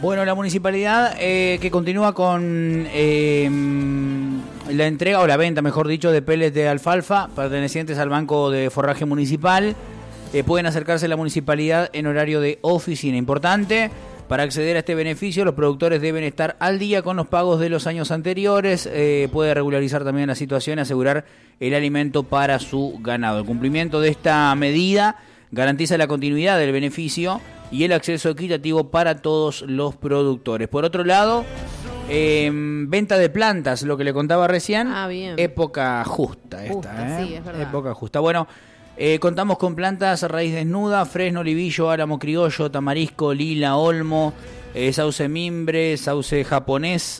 Bueno, la municipalidad que continúa con la entrega o la venta, mejor dicho, de pellets de alfalfa pertenecientes al Banco de Forraje Municipal. Pueden acercarse a la municipalidad en horario de oficina. Importante, para acceder a este beneficio, los productores deben estar al día con los pagos de los años anteriores. Puede regularizar también la situación y asegurar el alimento para su ganado. El cumplimiento de esta medida garantiza la continuidad del beneficio y el acceso equitativo para todos los productores. Por otro lado, venta de plantas, lo que le contaba recién. Bien. Época justa esta. Sí, es verdad. Época justa. Bueno, contamos con plantas raíz desnuda, fresno, libillo, álamo criollo, tamarisco, lila, olmo, sauce mimbre, sauce japonés,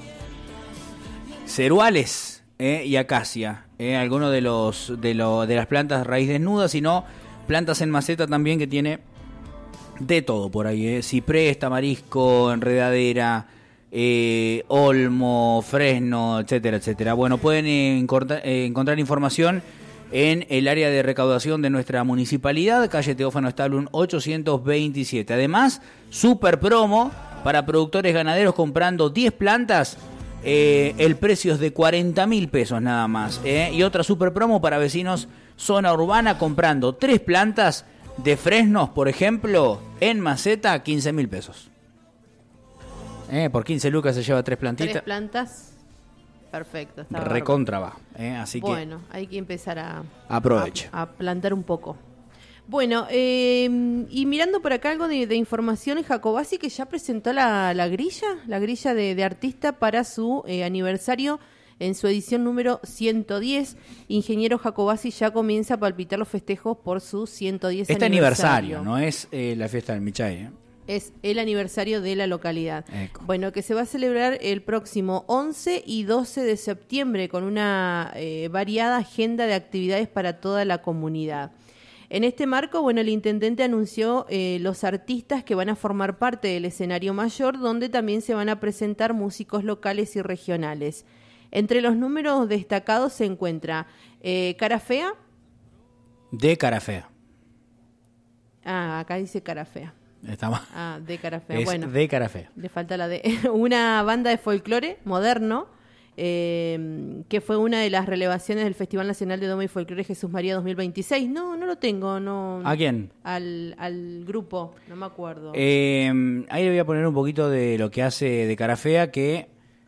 ceruales y acacia. Algunos de las plantas raíz desnuda, sino plantas en maceta también, que tiene de todo por ahí. Ciprés, tamarisco, enredadera, olmo, fresno, etcétera, etcétera. Bueno, pueden encontrar información en el área de recaudación de nuestra municipalidad, calle Teófano Stablum 827. Además, super promo para productores ganaderos: comprando 10 plantas, el precio es de 40.000 pesos nada más. Y otra super promo para vecinos zona urbana: comprando 3 plantas de fresnos, por ejemplo, en maceta, 15.000 pesos. Por 15 lucas se lleva 3 plantitas. 3 plantas. Perfecto, está recontra va, así que bueno, hay que empezar aproveche a plantar un poco. Bueno, y mirando por acá algo de información, Jacobasi, que ya presentó la grilla de artista para su aniversario en su edición número 110. Ingeniero Jacobasi ya comienza a palpitar los festejos por su 110 aniversario. No es la fiesta del Michay, Es el aniversario de la localidad. Eco. Bueno, que se va a celebrar el próximo 11 y 12 de septiembre con una variada agenda de actividades para toda la comunidad. En este marco, bueno, el intendente anunció los artistas que van a formar parte del escenario mayor, donde también se van a presentar músicos locales y regionales. Entre los números destacados se encuentra Cara Fea. De Cara Fea. Acá dice Cara Fea. Está mal. De Cara Fea. Es bueno, de Cara Fea. le falta la de. Una banda de folclore moderno, que fue una de las relevaciones del Festival Nacional de Doma y Folclore Jesús María 2026. No lo tengo. No. ¿A quién? Al grupo, no me acuerdo. Ahí le voy a poner un poquito de lo que hace de Cara Fea, que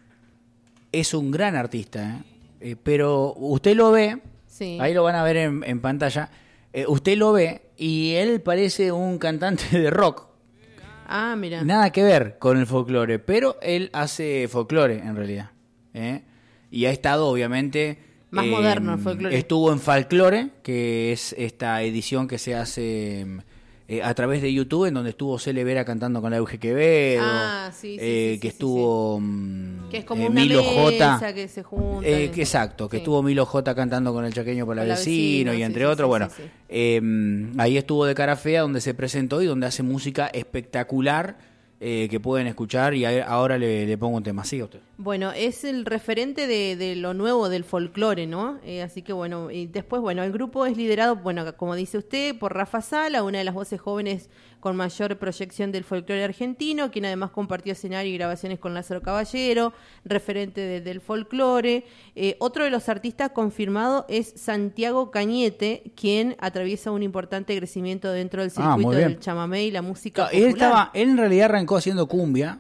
es un gran artista, pero usted lo ve, sí. Ahí lo van a ver en pantalla. Usted lo ve y él parece un cantante de rock. Mira. Nada que ver con el folclore, pero él hace folclore en realidad. Y ha estado, obviamente, más moderno el folclore. Estuvo en Folklore, que es esta edición que se hace a través de YouTube, en donde estuvo Cele Vera cantando con la Euge Quevedo. Sí, que estuvo que es como una Milo mesa J. que se junta. Exacto, que estuvo Milo J cantando con el Chaqueño para vecino, y entre otros. Bueno, ahí estuvo de Cara Fea, donde se presentó y donde hace música espectacular, que pueden escuchar, y ahora le pongo un tema. Siga usted. Bueno, es el referente de lo nuevo del folclore, ¿no? Así que bueno, y después, bueno, el grupo es liderado, bueno, como dice usted, por Rafa Sala, una de las voces jóvenes con mayor proyección del folclore argentino, quien además compartió escenario y grabaciones con Lázaro Caballero, referente del folclore. Otro de los artistas confirmado es Santiago Cañete, quien atraviesa un importante crecimiento dentro del circuito del chamamé y la música popular. Él en realidad arrancó haciendo cumbia,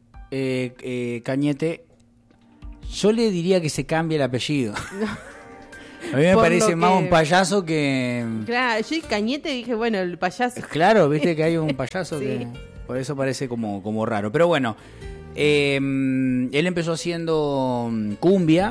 Cañete. Yo le diría que se cambie el apellido. A mí me parece más un payaso que... Claro, yo y Cañete dije, bueno, el payaso. Claro, viste que hay un payaso sí. Que... Por eso parece como raro. Pero bueno, él empezó haciendo cumbia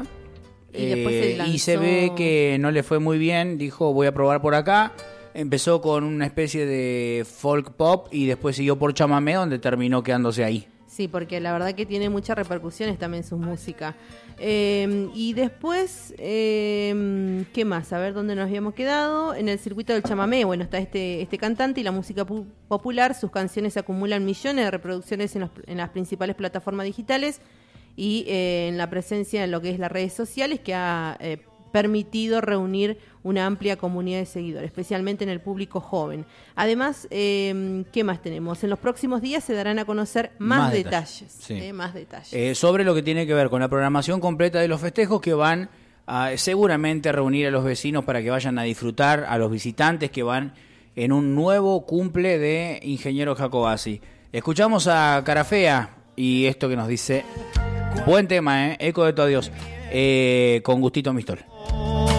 y se ve que no le fue muy bien. Dijo, voy a probar por acá. Empezó con una especie de folk pop y después siguió por chamamé, donde terminó quedándose ahí. Sí, porque la verdad que tiene muchas repercusiones también su música. Y después, ¿qué más? A ver dónde nos habíamos quedado. En el circuito del chamamé, bueno, está este cantante y la música popular. Sus canciones acumulan millones de reproducciones en las principales plataformas digitales y en la presencia en lo que es las redes sociales, que ha permitido reunir una amplia comunidad de seguidores, especialmente en el público joven. Además, ¿qué más tenemos? En los próximos días se darán a conocer más detalles. Sí. Más detalles. Sobre lo que tiene que ver con la programación completa de los festejos, que van a seguramente reunir a los vecinos para que vayan a disfrutar, a los visitantes que van en un nuevo cumple de Ingeniero Jacobacci. Escuchamos a Carafea y esto que nos dice, buen tema, Eco de tu adiós, con Gustito Mistol.